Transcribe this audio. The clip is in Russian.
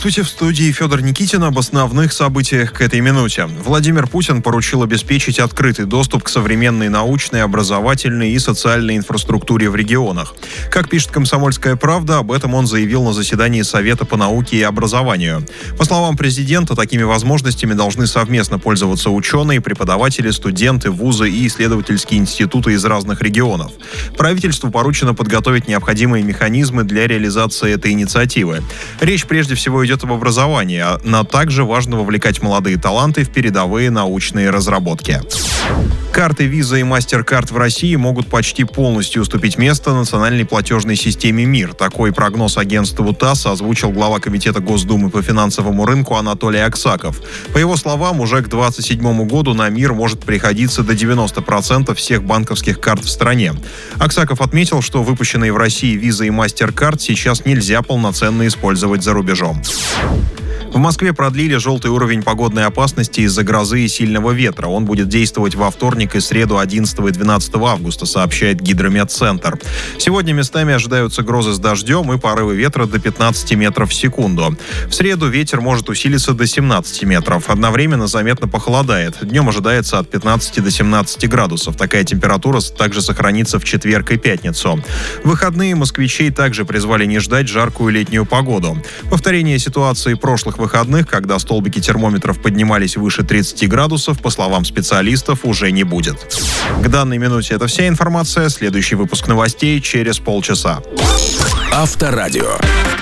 Здравствуйте, в студии Федор Никитин об основных событиях к этой минуте. Владимир Путин поручил обеспечить открытый доступ к современной научной, образовательной и социальной инфраструктуре в регионах. Как пишет «Комсомольская правда», об этом он заявил на заседании Совета по науке и образованию. По словам президента, такими возможностями должны совместно пользоваться ученые, преподаватели, студенты, вузы и исследовательские институты из разных регионов. Правительству поручено подготовить необходимые механизмы для реализации этой инициативы. Речь прежде всего идет об образовании, но также важно вовлекать молодые таланты в передовые научные разработки. Карты Visa и MasterCard в России могут почти полностью уступить место национальной платежной системе МИР. Такой прогноз агентству ТАСС озвучил глава Комитета Госдумы по финансовому рынку Анатолий Аксаков. По его словам, уже к 2027 году на МИР может приходиться до 90% всех банковских карт в стране. Аксаков отметил, что выпущенные в России Visa и MasterCard сейчас нельзя полноценно использовать за рубежом. В Москве продлили желтый уровень погодной опасности из-за грозы и сильного ветра. Он будет действовать во вторник и среду 11 и 12 августа, сообщает Гидрометцентр. Сегодня местами ожидаются грозы с дождем и порывы ветра до 15 метров в секунду. В среду ветер может усилиться до 17 метров. Одновременно заметно похолодает. Днем ожидается от 15 до 17 градусов. Такая температура также сохранится в четверг и пятницу. В выходные москвичей также призвали не ждать жаркую летнюю погоду. Повторение ситуации прошлых выходных, когда столбики термометров поднимались выше 30 градусов, по словам специалистов, уже не будет. К данной минуте это вся информация. Следующий выпуск новостей через полчаса. Авторадио.